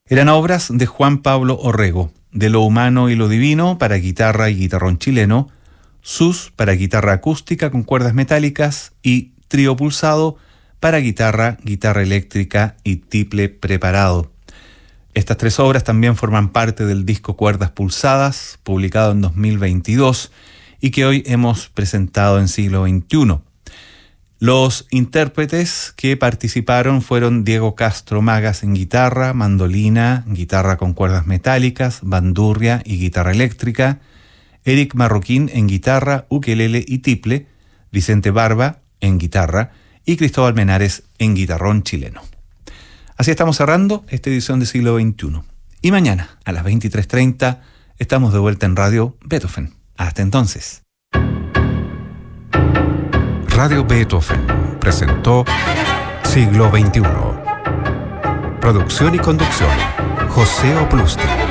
Eran obras de Juan Pablo Orrego, De lo humano y lo divino para guitarra y guitarrón chileno, Sus para guitarra acústica con cuerdas metálicas y Trío pulsado para guitarra, guitarra eléctrica y tiple preparado. Estas tres obras también forman parte del disco Cuerdas Pulsadas, publicado en 2022 y que hoy hemos presentado en siglo XXI. Los intérpretes que participaron fueron Diego Castro Magas en guitarra, mandolina, guitarra con cuerdas metálicas, bandurria y guitarra eléctrica, Eric Marroquín en guitarra, ukelele y tiple, Vicente Barba en guitarra y Cristóbal Menares en guitarrón chileno. Así estamos cerrando esta edición de siglo XXI. Y mañana, a las 23:30, estamos de vuelta en Radio Beethoven. Hasta entonces. Radio Beethoven presentó Siglo XXI. Producción y conducción, José Oplusti.